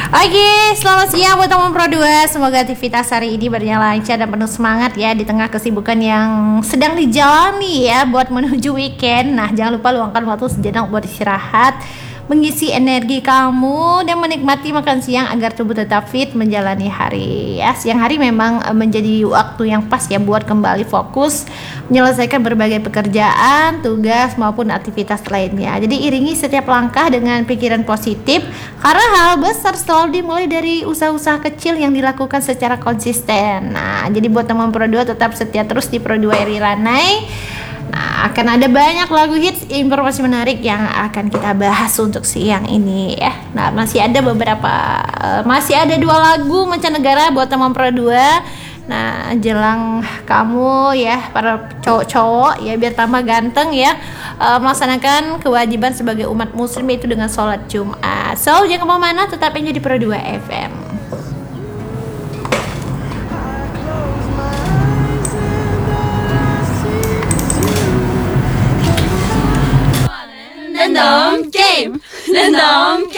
Oke, selamat siang buat teman Pro 2. Semoga aktivitas hari ini berjalan lancar dan penuh semangat ya di tengah kesibukan yang sedang dijalani ya buat menuju weekend. Nah, jangan lupa luangkan waktu sejenak buat istirahat, mengisi energi kamu dan menikmati makan siang agar tubuh tetap fit menjalani hari ya. Siang hari memang menjadi waktu yang pas ya buat kembali fokus menyelesaikan berbagai pekerjaan, tugas maupun aktivitas lainnya. Jadi iringi setiap langkah dengan pikiran positif karena hal besar selalu dimulai dari usaha-usaha kecil yang dilakukan secara konsisten. Nah, jadi buat teman Pro 2 tetap setia terus di Pro 2 Eri Ranai. Nah, akan ada banyak lagu hits, informasi menarik yang akan kita bahas untuk siang ini ya. Nah, masih ada masih ada 2 lagu mancanegara buat teman Pro 2. Nah, jelang kamu ya para cowok-cowok ya biar tambah ganteng ya, melaksanakan kewajiban sebagai umat muslim yaitu dengan sholat Jumat. So, jangan kemana-mana, tetap aja di Pro 2 FM. Random game.